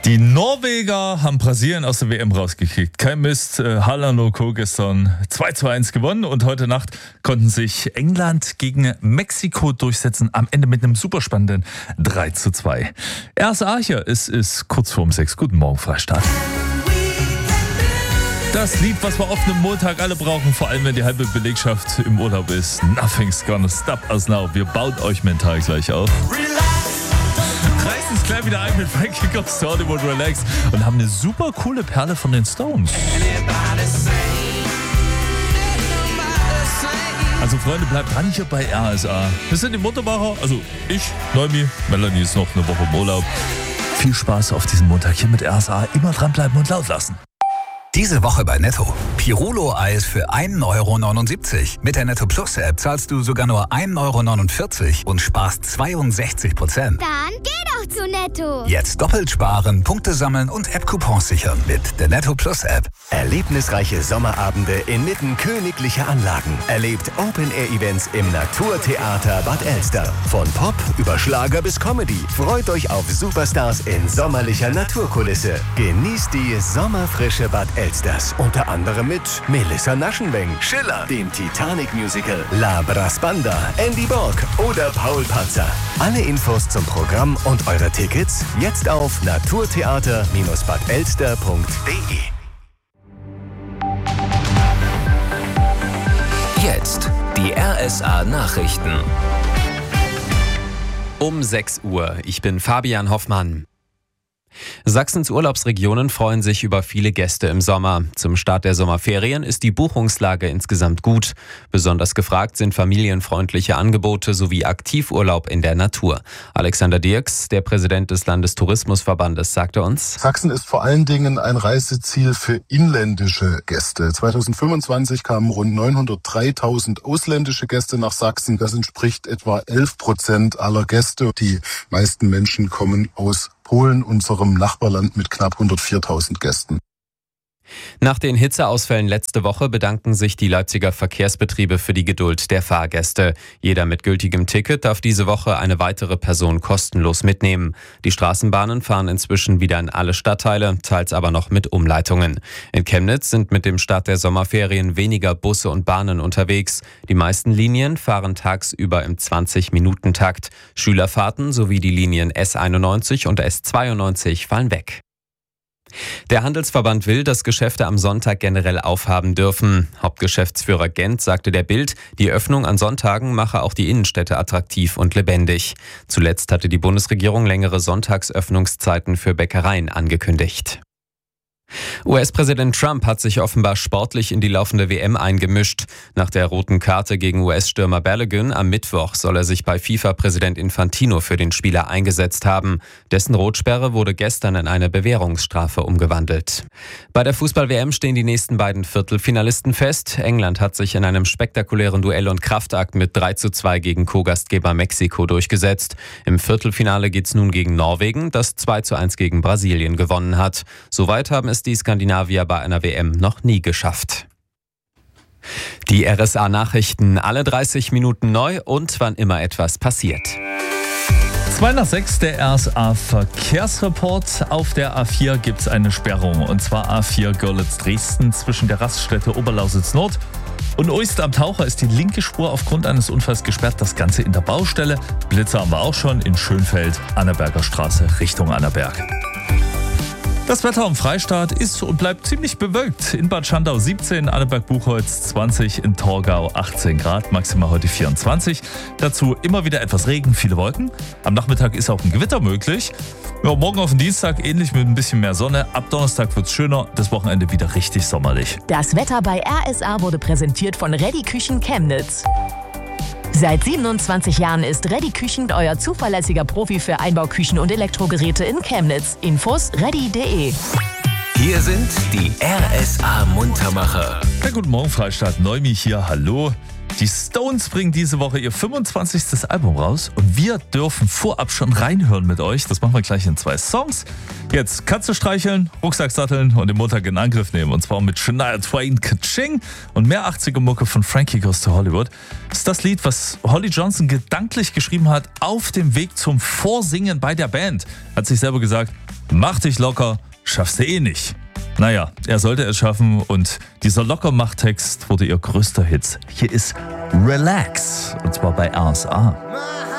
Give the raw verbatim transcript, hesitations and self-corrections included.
Die Norweger haben Brasilien aus der W M rausgekickt. Kein Mist, äh, Haaland und Co. gestern zwei zu eins gewonnen und heute Nacht konnten sich England gegen Mexiko durchsetzen, am Ende mit einem superspannenden drei zu zwei. R S A hier, es ist kurz vor um sechs. Guten Morgen, Freistaat. Das Lied, was wir auf einem Montag alle brauchen, vor allem wenn die halbe Belegschaft im Urlaub ist. Nothing's gonna stop us now. Wir bauen euch mental gleich auf. Reißen es gleich wieder ein mit Frankie Goes to Hollywood Relax und haben eine super coole Perle von den Stones. Also Freunde, bleibt dran hier bei R S A. Wir sind die Muttermacher, also ich, Neumi, Melanie ist noch eine Woche im Urlaub. Viel Spaß auf diesem Montag hier mit R S A. Immer dranbleiben und laut lassen. Diese Woche bei Netto. Pirulo-Eis für ein Euro neunundsiebzig. Mit der Netto Plus App zahlst du sogar nur ein Euro neunundvierzig und sparst zweiundsechzig Prozent. Dann geh doch zu Netto. Jetzt doppelt sparen, Punkte sammeln und App-Coupons sichern mit der Netto Plus App. Erlebnisreiche Sommerabende inmitten königlicher Anlagen. Erlebt Open-Air-Events im Naturtheater Bad Elster. Von Pop über Schlager bis Comedy. Freut euch auf Superstars in sommerlicher Naturkulisse. Genießt die sommerfrische Bad Elsters. Unter anderem mit Melissa Naschenweng, Schiller, dem Titanic-Musical, La Brasbanda, Andy Borg oder Paul Panzer. Alle Infos zum Programm und eure Tickets jetzt auf naturtheater Bindestrich bad elster punkt de. Jetzt die R S A Nachrichten. Um sechs Uhr. Ich bin Fabian Hoffmann. Sachsens Urlaubsregionen freuen sich über viele Gäste im Sommer. Zum Start der Sommerferien ist die Buchungslage insgesamt gut. Besonders gefragt sind familienfreundliche Angebote sowie Aktivurlaub in der Natur. Alexander Dirks, der Präsident des Landestourismusverbandes, sagte uns: Sachsen ist vor allen Dingen ein Reiseziel für inländische Gäste. zweitausendfünfundzwanzig kamen rund neunhundertdreitausend ausländische Gäste nach Sachsen. Das entspricht etwa elf Prozent aller Gäste. Die meisten Menschen kommen aus Polen, unserem Nachbarland mit knapp hundertviertausend Gästen. Nach den Hitzeausfällen letzte Woche bedanken sich die Leipziger Verkehrsbetriebe für die Geduld der Fahrgäste. Jeder mit gültigem Ticket darf diese Woche eine weitere Person kostenlos mitnehmen. Die Straßenbahnen fahren inzwischen wieder in alle Stadtteile, teils aber noch mit Umleitungen. In Chemnitz sind mit dem Start der Sommerferien weniger Busse und Bahnen unterwegs. Die meisten Linien fahren tagsüber im zwanzig-Minuten-Takt. Schülerfahrten sowie die Linien S einundneunzig und S zweiundneunzig fallen weg. Der Handelsverband will, dass Geschäfte am Sonntag generell aufhaben dürfen. Hauptgeschäftsführer Gent sagte der Bild, die Öffnung an Sonntagen mache auch die Innenstädte attraktiv und lebendig. Zuletzt hatte die Bundesregierung längere Sonntagsöffnungszeiten für Bäckereien angekündigt. U S-Präsident Trump hat sich offenbar sportlich in die laufende W M eingemischt. Nach der roten Karte gegen U S-Stürmer Balogun am Mittwoch soll er sich bei FIFA-Präsident Infantino für den Spieler eingesetzt haben. Dessen Rotsperre wurde gestern in eine Bewährungsstrafe umgewandelt. Bei der Fußball-W M stehen die nächsten beiden Viertelfinalisten fest. England hat sich in einem spektakulären Duell und Kraftakt mit drei zu zwei gegen Co-Gastgeber Mexiko durchgesetzt. Im Viertelfinale geht's nun gegen Norwegen, das zwei zu eins gegen Brasilien gewonnen hat. Soweit haben es die Skandinavier bei einer W M noch nie geschafft. Die R S A-Nachrichten alle dreißig Minuten neu und wann immer etwas passiert. zwei nach sechs, der R S A-Verkehrsreport. Auf der A vier gibt es eine Sperrung. Und zwar A vier Görlitz-Dresden zwischen der Raststätte Oberlausitz Nord und Uist am Taucher ist die linke Spur aufgrund eines Unfalls gesperrt. Das Ganze in der Baustelle. Blitzer haben wir auch schon in Schönfeld, Annaberger Straße Richtung Annaberg. Das Wetter am Freistaat ist und bleibt ziemlich bewölkt. In Bad Schandau siebzehn, Annaberg-Buchholz zwanzig, in Torgau achtzehn Grad, maximal heute vierundzwanzig. Dazu immer wieder etwas Regen, viele Wolken. Am Nachmittag ist auch ein Gewitter möglich. Ja, morgen auf den Dienstag ähnlich mit ein bisschen mehr Sonne. Ab Donnerstag wird es schöner, das Wochenende wieder richtig sommerlich. Das Wetter bei R S A wurde präsentiert von Reddy Küchen Chemnitz. Seit siebenundzwanzig Jahren ist Reddy Küchen euer zuverlässiger Profi für Einbauküchen und Elektrogeräte in Chemnitz. Infos reddy punkt de. Hier sind die R S A Muntermacher. Ja, guten Morgen, Freistaat. Neumi hier, hallo. Die Stones bringen diese Woche ihr fünfundzwanzigstes Album raus und wir dürfen vorab schon reinhören mit euch. Das machen wir gleich in zwei Songs. Jetzt Katze streicheln, Rucksack satteln und den Montag in Angriff nehmen. Und zwar mit Shania Twain, Ka-Ching und mehr achtziger-Mucke von Frankie Goes to Hollywood. Das ist das Lied, was Holly Johnson gedanklich geschrieben hat auf dem Weg zum Vorsingen bei der Band. Hat sich selber gesagt, mach dich locker, schaffst du eh nicht. Naja, er sollte es schaffen und dieser Lockermach-Text wurde ihr größter Hit. Hier ist Relax und zwar bei R S A.